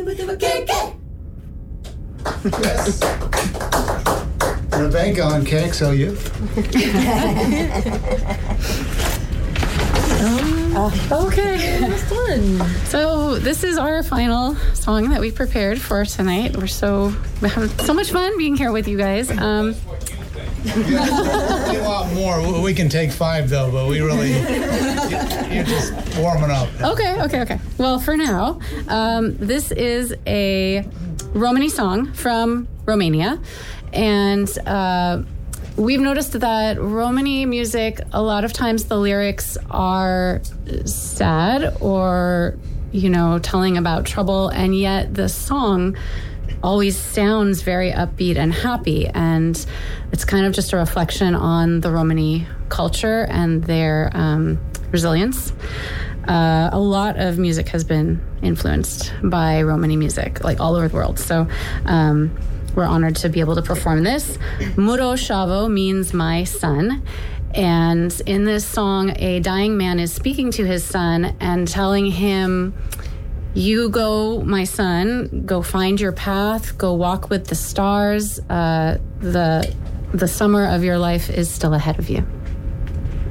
Yes. Rebecca on KXLU. Okay. That was fun. So this is our final song that we prepared for tonight. We're having so much fun being here with you guys. A lot more. We can take 5 though, but we really you're just warming up. Okay. Well, for now, this is a Romani song from Romania, and we've noticed that Romani music, a lot of times the lyrics are sad or, telling about trouble, and yet the song always sounds very upbeat and happy, and it's kind of just a reflection on the Romani culture and their resilience. A lot of music has been influenced by Romani music, like all over the world. So we're honored to be able to perform this. Muro Shavo means my son. And in this song, a dying man is speaking to his son and telling him, you go, my son, go find your path, go walk with the stars. The summer of your life is still ahead of you.